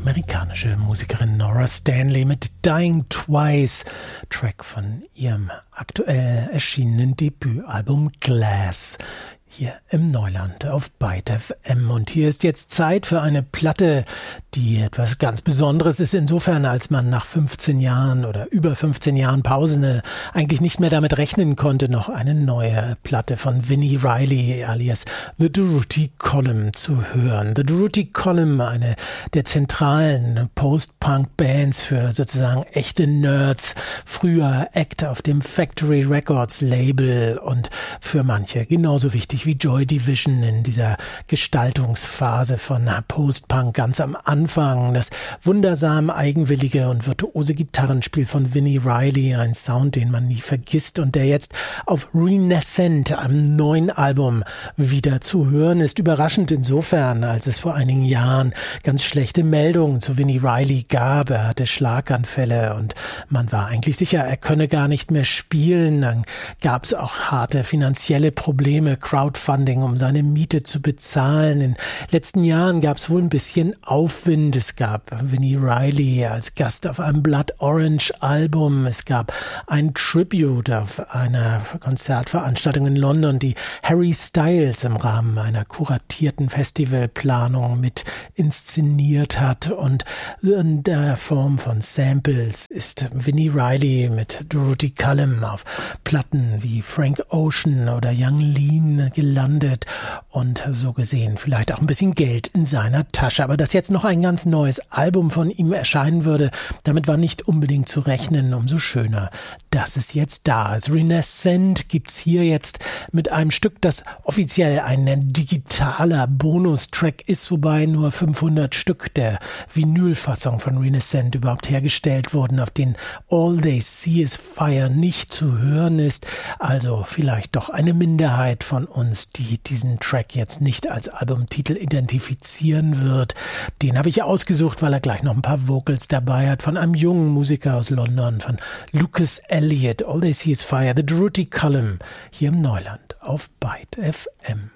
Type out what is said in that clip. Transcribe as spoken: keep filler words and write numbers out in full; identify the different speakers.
Speaker 1: amerikanische Musikerin Nora Stanley mit Dying Twice, Track von ihrem aktuell erschienenen Debütalbum Glass. Hier im Neuland auf Byte F M. Und hier ist jetzt Zeit für eine Platte, die etwas ganz Besonderes ist, insofern, als man nach fünfzehn Jahren oder über fünfzehn Jahren Pause eigentlich nicht mehr damit rechnen konnte, noch eine neue Platte von Vini Reilly alias The Durruti Column zu hören. The Durruti Column, eine der zentralen Post-Punk-Bands für sozusagen echte Nerds, früher Act auf dem Factory Records Label und für manche genauso wichtig wie Joy Division in dieser Gestaltungsphase von Post-Punk ganz am Anfang. Das wundersam eigenwillige und virtuose Gitarrenspiel von Vini Reilly, ein Sound, den man nie vergisst und der jetzt auf Renaissance, einem neuen Album, wieder zu hören ist. Überraschend insofern, als es vor einigen Jahren ganz schlechte Meldungen zu Vini Reilly gab. Er hatte Schlaganfälle und man war eigentlich sicher, er könne gar nicht mehr spielen. Dann gab es auch harte finanzielle Probleme, Crowdfunding, um seine Miete zu bezahlen. In den letzten Jahren gab es wohl ein bisschen Aufwind. Es gab Vini Reilly als Gast auf einem Blood Orange Album. Es gab ein Tribute auf einer Konzertveranstaltung in London, die Harry Styles im Rahmen einer kuratierten Festivalplanung mit inszeniert hat. Und in der Form von Samples ist Vini Reilly mit Durruti Column auf Platten wie Frank Ocean oder Young Lean gelandet und so gesehen vielleicht auch ein bisschen Geld in seiner Tasche. Aber dass jetzt noch ein ganz neues Album von ihm erscheinen würde, damit war nicht unbedingt zu rechnen. Umso schöner, dass es jetzt da ist. Renaissance gibt's hier jetzt mit einem Stück, das offiziell ein digitaler Bonustrack ist, wobei nur fünfhundert Stück der Vinylfassung von Renaissance überhaupt hergestellt wurden, auf denen All They See Is Fire nicht zu hören ist. Also vielleicht doch eine Minderheit von uns, die diesen Track jetzt nicht als Albumtitel identifizieren wird. Den habe ich ausgesucht, weil er gleich noch ein paar Vocals dabei hat von einem jungen Musiker aus London, von Lucas Elliott. All They See Is Fire, The Durruti Column, hier im Neuland auf Byte F M.